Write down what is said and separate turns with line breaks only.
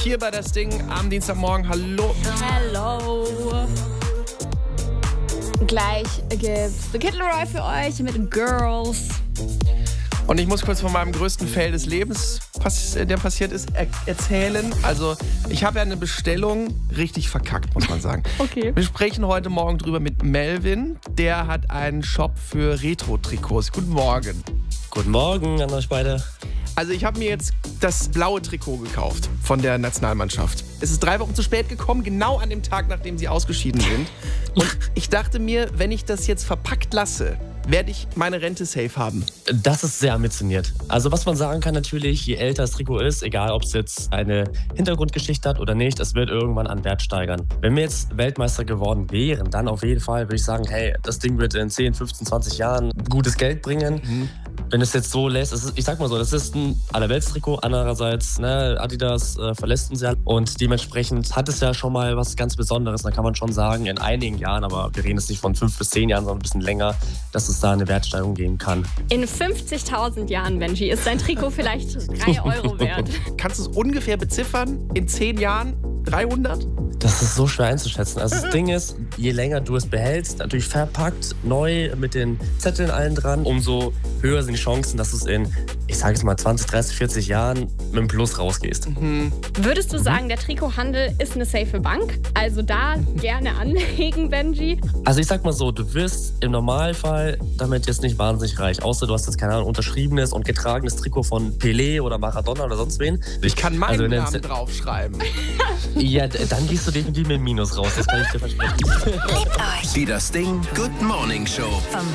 hier bei das Ding am Dienstagmorgen. Hallo.
Hello. Gleich gibt's The Kid Laroi für euch mit Girls.
Und ich muss kurz von meinem größten Fail des Lebens, der passiert ist, erzählen. Also, ich habe ja eine Bestellung richtig verkackt, muss man sagen.
Okay.
Wir sprechen heute Morgen drüber mit Melvin. Der hat einen Shop für Retro-Trikots. Guten Morgen.
Guten Morgen an euch beide.
Also, ich habe mir jetzt das blaue Trikot gekauft von der Nationalmannschaft. Es ist 3 Wochen zu spät gekommen, genau an dem Tag, nachdem sie ausgeschieden sind. Und ich dachte mir, wenn ich das jetzt verpackt lasse, werde ich meine Rente safe haben.
Das ist sehr ambitioniert. Also was man sagen kann natürlich, je älter das Trikot ist, egal ob es jetzt eine Hintergrundgeschichte hat oder nicht, es wird irgendwann an Wert steigern. Wenn wir jetzt Weltmeister geworden wären, dann auf jeden Fall würde ich sagen, hey, das Ding wird in 10, 15, 20 Jahren gutes Geld bringen. Wenn es jetzt so lässt, ich sag mal so, das ist ein Allerweltstrikot. Andererseits, Adidas verlässt uns ja. Und dementsprechend hat es ja schon mal was ganz Besonderes. Da kann man schon sagen, in einigen Jahren, aber wir reden jetzt nicht von 5 bis 10 Jahren, sondern ein bisschen länger, dass es da eine Wertsteigerung geben kann.
In 50.000 Jahren, Benji, ist dein Trikot vielleicht 3 Euro wert.
Kannst du es ungefähr beziffern? In 10 Jahren 300?
Das ist so schwer einzuschätzen. Also das Ding ist, je länger du es behältst, natürlich verpackt, neu mit den Zetteln allen dran, umso höher sind die Chancen, dass du es in, ich sage jetzt mal 20, 30, 40 Jahren mit einem Plus rausgehst.
Würdest du sagen, der Trikothandel ist eine safe Bank? Also da gerne anlegen, Benji.
Also ich sag mal so, du wirst im Normalfall damit jetzt nicht wahnsinnig reich. Außer du hast jetzt, keine Ahnung, unterschriebenes und getragenes Trikot von Pelé oder Maradona oder sonst wen.
Ich kann meinen
Also
Namen draufschreiben.
Ja, dann gehst du definitiv mit dem Minus raus, das kann ich dir versprechen.
Die Das Ding Good Morning Show.